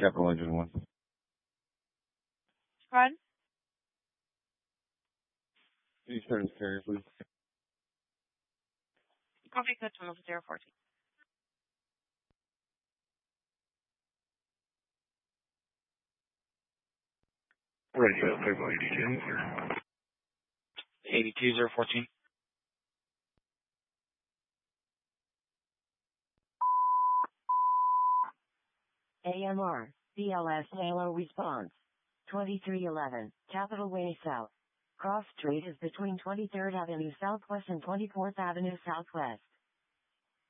Capital Engine 1. Run. Can you start his carrier, please? Copy code 014. Radio, Purple 82. 82014. AMR, BLS Halo response. 2311, Capitol Way South. Cross Street is between 23rd Avenue Southwest and 24th Avenue Southwest.